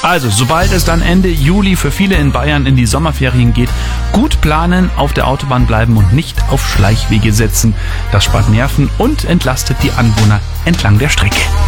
Also, sobald es dann Ende Juli für viele in Bayern in die Sommerferien geht, gut planen, auf der Autobahn bleiben und nicht auf Schleichwege setzen. Das spart Nerven und entlastet die Anwohner entlang der Strecke.